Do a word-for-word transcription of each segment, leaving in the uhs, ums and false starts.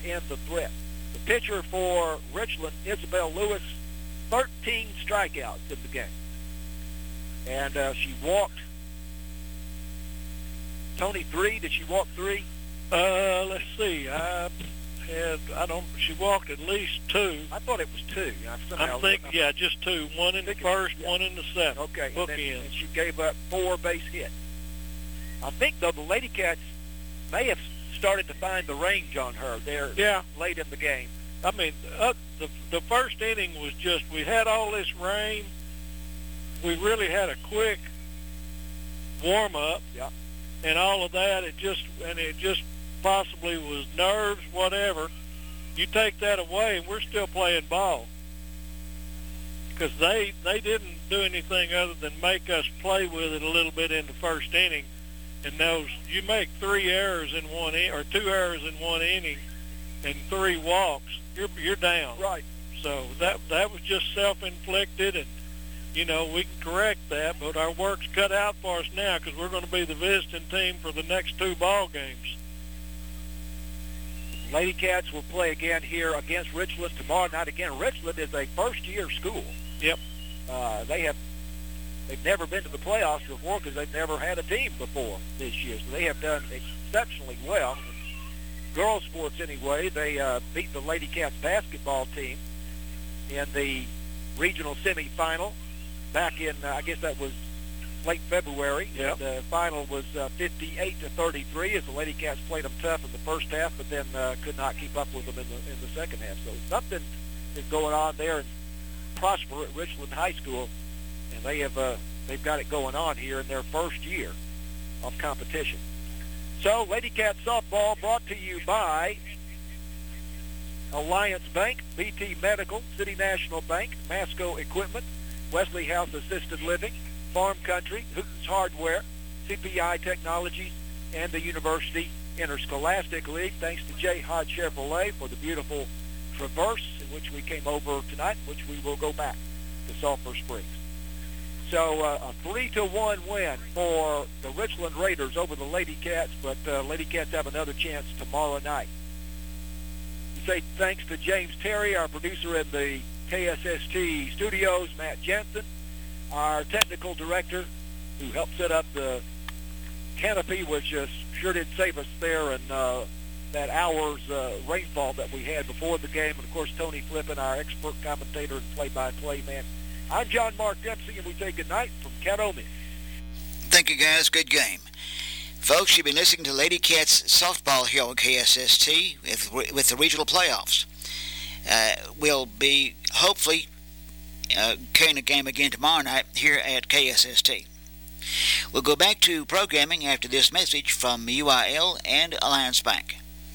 in the threat. The pitcher for Richland, Isabel Lewis, thirteen strikeouts in the game. And uh, she walked, Tony, three. Did she walk three? Uh, let's see. I had, I don't, she walked at least two. I thought it was two. I I'm thinking, yeah, just two. One in the first, yeah. one in the second. Okay. Bookends. And, then, and she gave up four base hits. I think, though, the Lady Cats may have started to find the range on her there yeah. late in the game. I mean, uh, the the first inning was just, we had all this rain. We really had a quick warm-up. Yeah. And all of that, it just, and it just possibly was nerves, whatever. You take that away, and we're still playing ball. Because they, they didn't do anything other than make us play with it a little bit in the first inning. And those, you make three errors in one in, or two errors in one inning, and three walks, you're you're down. Right. So that that was just self-inflicted, and you know we can correct that. But our work's cut out for us now because we're going to be the visiting team for the next two ball games. Lady Cats will play again here against Richland tomorrow night. Again, Richland is a first-year school. Yep. Uh, they have they've never been to the playoffs before because they've never had a team before this year. So they have done exceptionally well. Girls sports anyway, they uh, beat the Lady Cats basketball team in the regional semifinal back in, uh, I guess that was late February. Yep. The final was uh, fifty-eight to thirty-three as the Lady Cats played them tough in the first half, but then uh, could not keep up with them in the in the second half. So something is going on there in Prosper at Richland High School, and they have uh, they've got it going on here in their first year of competition. So, Lady Cat softball brought to you by Alliance Bank, B T Medical, City National Bank, Masco Equipment, Wesley House Assisted Living, Farm Country, Hooten's Hardware, C P I Technologies, and the University Interscholastic League. Thanks to J. Hodge Chevrolet for the beautiful Traverse in which we came over tonight, which we will go back to Sulphur Springs. So uh, a three to one win for the Richland Raiders over the Lady Cats, but uh, Lady Cats have another chance tomorrow night. We say thanks to James Terry, our producer in the K S S T studios, Matt Jensen, our technical director who helped set up the canopy, which uh, sure did save us there in uh, that hour's uh, rainfall that we had before the game, and of course Tony Flippin, our expert commentator and play-by-play man. I'm John Mark Dempsey, and we say good night from Catomia. Thank you, guys. Good game. Folks, you've been listening to Lady Cats softball here on K S S T with, with the regional playoffs. Uh, we'll be, hopefully, uh, carrying the game again tomorrow night here at K S S T. We'll go back to programming after this message from U I L and Alliance Bank.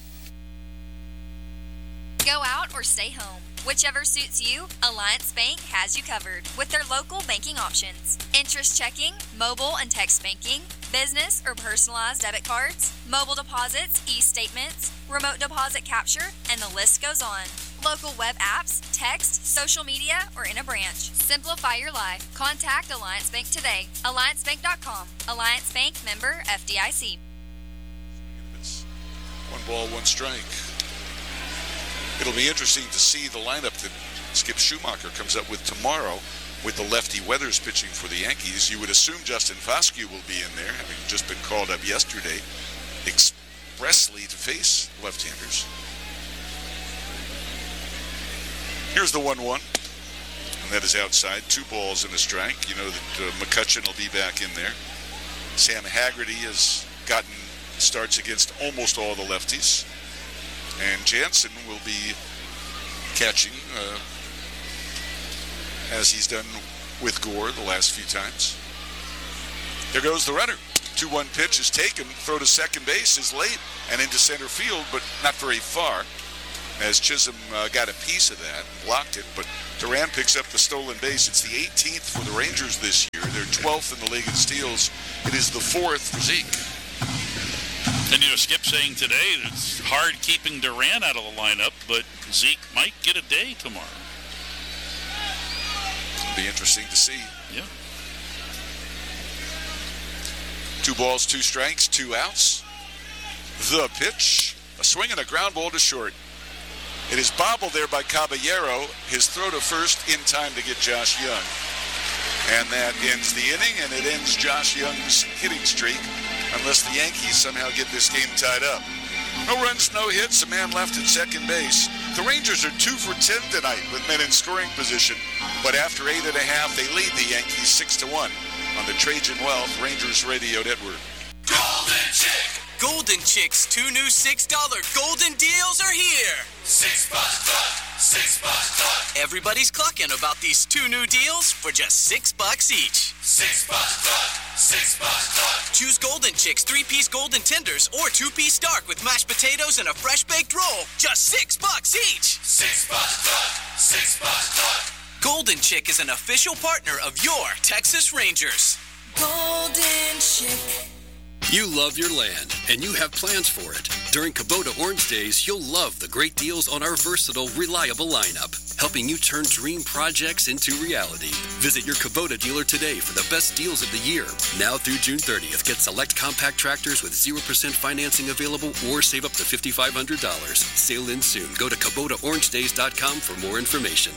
Go out or stay home. Whichever suits you, Alliance Bank has you covered with their local banking options. Interest checking, mobile and text banking, business or personalized debit cards, mobile deposits, e-statements, remote deposit capture, and the list goes on. Local web apps, text, social media, or in a branch. Simplify your life. Contact Alliance Bank today. alliance bank dot com. Alliance Bank, member F D I C. One ball, one strike. It'll be interesting to see the lineup that Skip Schumacher comes up with tomorrow with the lefty Weathers pitching for the Yankees. You would assume Justin Foscue will be in there, having just been called up yesterday expressly to face left-handers. Here's the one one, and that is outside. Two balls and a strike. You know that uh, McCutcheon will be back in there. Sam Haggerty has gotten starts against almost all the lefties. And Jansen will be catching, uh, as he's done with Gore the last few times. There goes the runner. two one pitch is taken. Throw to second base is late and into center field, but not very far, as Chisholm uh, got a piece of that and blocked it. But Duran picks up the stolen base. It's the eighteenth for the Rangers this year. They're twelfth in the league in steals. It is the fourth for Zeke. And, you know, Skip saying today it's hard keeping Duran out of the lineup, but Zeke might get a day tomorrow. It'll be interesting to see. Yeah. Two balls, two strikes, two outs. The pitch, a swing and a ground ball to short. It is bobbled there by Caballero. His throw to first in time to get Josh Young. And that ends the inning, and it ends Josh Young's hitting streak, unless the Yankees somehow get this game tied up. No runs, no hits, a man left at second base. The Rangers are two for ten tonight with men in scoring position, but after eight and a half, they lead the Yankees six to one on the Trajan Wealth Rangers Radio Network. Golden Chick. Golden Chick's two new six dollar golden deals are here. Six bucks cluck, six bucks cluck. Everybody's clucking about these two new deals for just six bucks each. Six bucks cluck, six bucks cluck. Choose Golden Chick's three-piece golden tenders or two-piece dark with mashed potatoes and a fresh baked roll. Just six bucks each. Six bucks cluck, six bucks cluck. Golden Chick is an official partner of your Texas Rangers. Golden Chick. You love your land, and you have plans for it. During Kubota Orange Days, you'll love the great deals on our versatile, reliable lineup, helping you turn dream projects into reality. Visit your Kubota dealer today for the best deals of the year. Now through June thirtieth, get select compact tractors with zero percent financing available or save up to five thousand five hundred dollars. Sale ends soon. Go to Kubota Orange Days dot com for more information.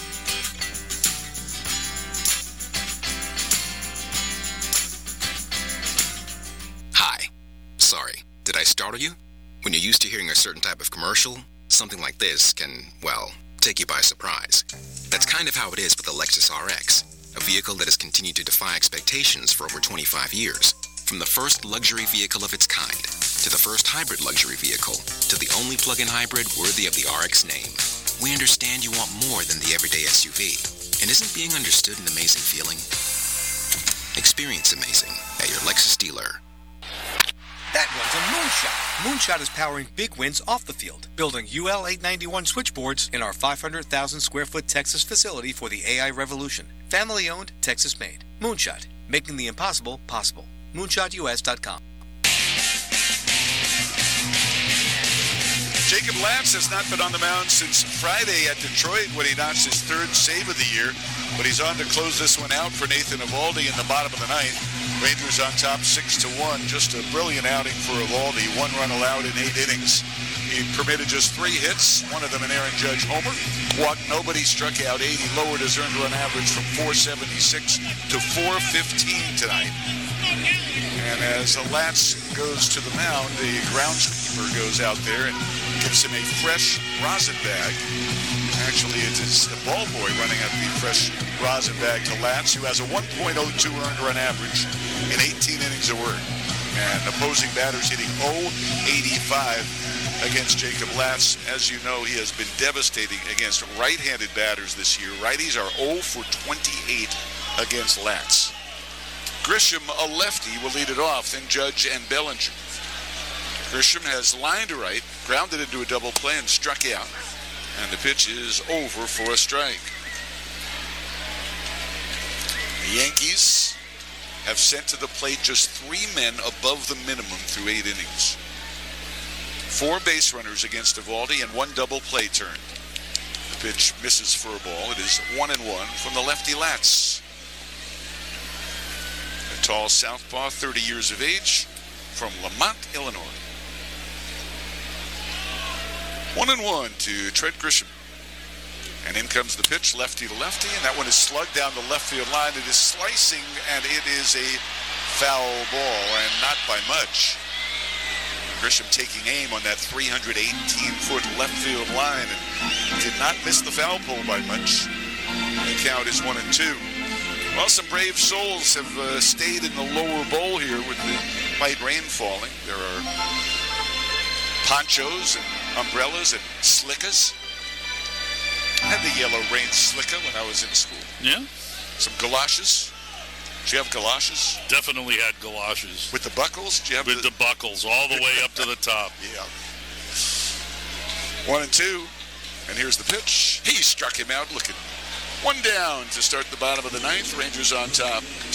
Sorry, did I startle you? When you're used to hearing a certain type of commercial, something like this can, well, take you by surprise. That's kind of how it is with the Lexus R X, a vehicle that has continued to defy expectations for over twenty-five years. From the first luxury vehicle of its kind, to the first hybrid luxury vehicle, to the only plug-in hybrid worthy of the R X name. We understand you want more than the everyday S U V. And isn't being understood an amazing feeling? Experience amazing at your Lexus dealer. That one's a moonshot. Moonshot is powering big wins off the field, building U L eight ninety-one switchboards in our five hundred thousand square foot Texas facility for the A I revolution. Family owned, Texas made. Moonshot, making the impossible possible. moonshot U S dot com. Jacob Latz has not been on the mound since Friday at Detroit when he notched his third save of the year, but he's on to close this one out for Nathan Eovaldi in the bottom of the ninth. Rangers on top six to one. Just a brilliant outing for Eovaldi. One run allowed in eight innings. He permitted just three hits, one of them an Aaron Judge homer. Walked nobody, struck out eight. He lowered his earned run average from four seventy-six to four fifteen tonight. And as Latz goes to the mound, the groundskeeper goes out there and gives him a fresh rosin bag. Actually, it is the ball boy running out the fresh rosin bag to Latz, who has a one point oh two earned run average in eighteen innings of work. And opposing batters hitting oh eighty-five against Jacob Latz. As you know, he has been devastating against right-handed batters this year. Righties are oh for twenty-eight against Latz. Grisham, a lefty, will lead it off, then Judge and Bellinger. Grisham has lined to right, grounded into a double play, and struck out. And the pitch is over for a strike. The Yankees have sent to the plate just three men above the minimum through eight innings. Four base runners against Eovaldi and one double play turn. The pitch misses for a ball. It is one and one from the lefty Latz. A tall southpaw, thirty years of age, from Lamont, Illinois. One and one to Trent Grisham. And in comes the pitch, lefty to lefty, and that one is slugged down the left field line. It is slicing, and it is a foul ball, and not by much. Grisham taking aim on that three hundred eighteen foot left field line and did not miss the foul pole by much. The count is one and two. Well, some brave souls have uh, stayed in the lower bowl here with the light rain falling. There are ponchos and umbrellas and slickas. I had the yellow rain slicka when I was in school. Yeah. Some galoshes. Did you have galoshes? Definitely had galoshes. With the buckles? Did you have With the... the buckles, all the way up to the top. Yeah. One and two. And here's the pitch. He struck him out looking one down to start the bottom of the ninth. Rangers on top.